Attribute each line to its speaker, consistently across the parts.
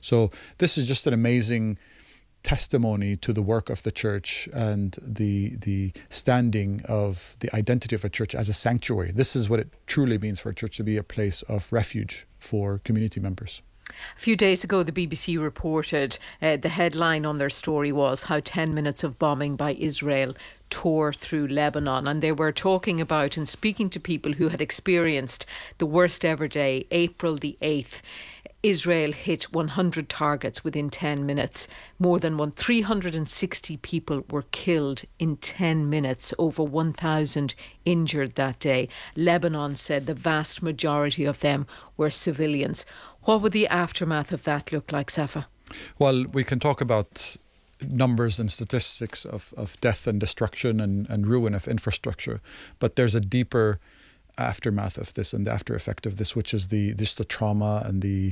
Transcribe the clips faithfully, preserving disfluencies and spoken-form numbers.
Speaker 1: So this is just an amazing testimony to the work of the church and the the standing of the identity of a church as a sanctuary. This is what it truly means for a church to be a place of refuge for community members.
Speaker 2: A few days ago, the B B C reported uh, the headline on their story was how ten minutes of bombing by Israel tore through Lebanon. And they were talking about and speaking to people who had experienced the worst ever day, April the eighth. Israel hit one hundred targets within ten minutes. More than one, three hundred sixty people were killed in ten minutes, over one thousand injured that day. Lebanon said the vast majority of them were civilians. What would the aftermath of that look like, Safa?
Speaker 1: Well, we can talk about numbers and statistics of, of death and destruction and, and ruin of infrastructure, but there's a deeper aftermath of this and the after effect of this, which is the just the trauma and the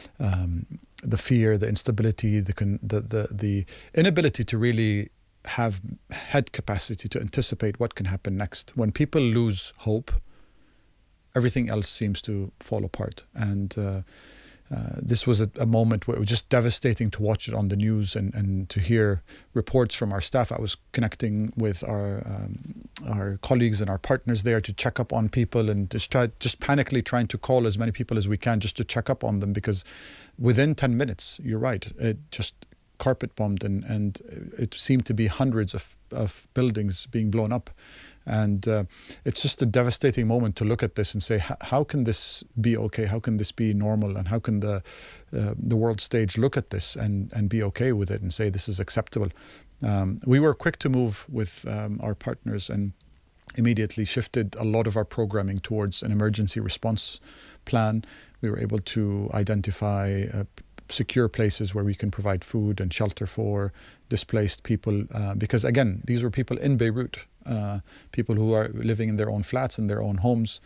Speaker 1: um, the fear, the instability, the, con- the the the inability to really have head capacity to anticipate what can happen next. When people lose hope, everything else seems to fall apart. And uh, uh, this was a, a moment where it was just devastating to watch it on the news and, and to hear reports from our staff. I was connecting with our um, our colleagues and our partners there to check up on people and just try just panically trying to call as many people as we can just to check up on them, because within ten minutes, you're right, it just carpet bombed and, and it seemed to be hundreds of, of buildings being blown up. And uh, it's just a devastating moment to look at this and say, how can this be okay? How can this be normal? And how can the uh, the world stage look at this and, and be okay with it and say this is acceptable? Um, we were quick to move with um, our partners and immediately shifted a lot of our programming towards an emergency response plan. We were able to identify uh, secure places where we can provide food and shelter for displaced people. Uh, because again, these were people in Beirut, uh, people who are living in their own flats, in their own homes,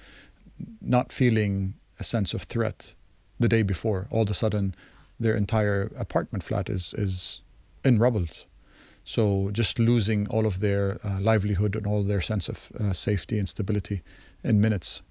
Speaker 1: not feeling a sense of threat the day before. All of a sudden, their entire apartment flat is, is in rubble. So just losing all of their uh, livelihood and all their sense of uh, safety and stability in minutes.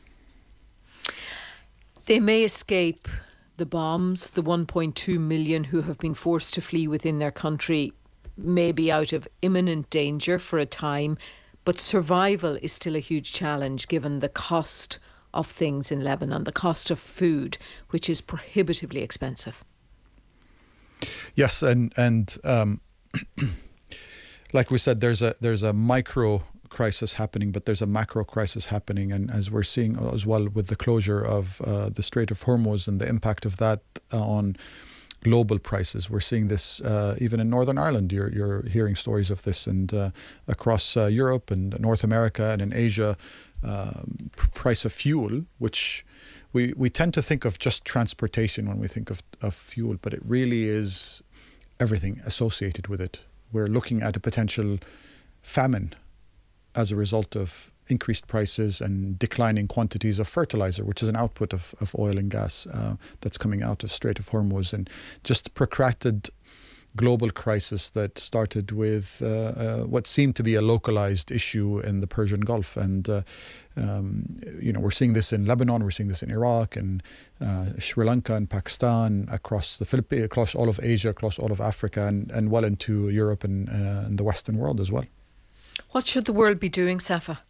Speaker 2: They may escape the bombs. The one point two million who have been forced to flee within their country may be out of imminent danger for a time, but survival is still a huge challenge given the cost of things in Lebanon, the cost of food, which is prohibitively expensive.
Speaker 1: Yes, and and um, like we said, there's a there's a micro crisis happening, but there's a macro crisis happening, and as we're seeing as well with the closure of uh, the Strait of Hormuz and the impact of that uh, on global prices, we're seeing this uh, even in Northern Ireland. You're you're hearing stories of this, and uh, across uh, Europe and North America and in Asia, um, price of fuel, which we we tend to think of just transportation when we think of of fuel, but it really is everything associated with it. We're looking at a potential famine as a result of increased prices and declining quantities of fertilizer, which is an output of, of oil and gas uh, that's coming out of Strait of Hormuz, and just protracted global crisis that started with uh, uh, what seemed to be a localized issue in the Persian Gulf. And, uh, um, you know, we're seeing this in Lebanon, we're seeing this in Iraq and uh, Sri Lanka and Pakistan, across the Philippines, across all of Asia, across all of Africa, and, and well into Europe and, uh, and the Western world as well.
Speaker 2: What should the world be doing, Safa?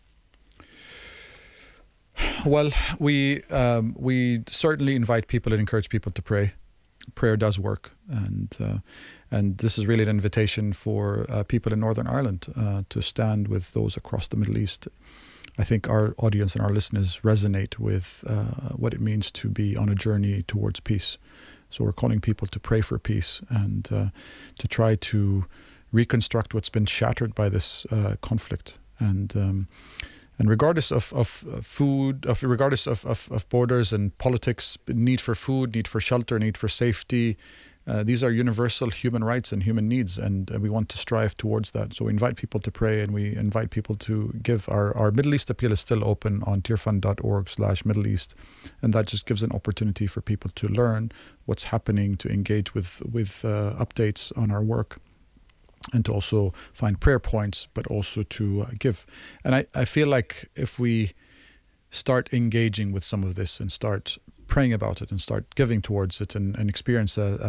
Speaker 1: Well, we um, we certainly invite people and encourage people to pray. Prayer does work, and uh, and this is really an invitation for uh, people in Northern Ireland uh, to stand with those across the Middle East. I think our audience and our listeners resonate with uh, what it means to be on a journey towards peace. So we're calling people to pray for peace and uh, to try to reconstruct what's been shattered by this uh, conflict. And um, and regardless of, of food, of regardless of, of, of borders and politics, need for food, need for shelter, need for safety, uh, these are universal human rights and human needs, and uh, we want to strive towards that. So we invite people to pray, and we invite people to give. Our, our Middle East appeal is still open on tearfund.org slash Middle East, and that just gives an opportunity for people to learn what's happening, to engage with, with uh, updates on our work, and to also find prayer points, but also to uh, give. And I, I feel like if we start engaging with some of this and start praying about it and start giving towards it and, and experience a, a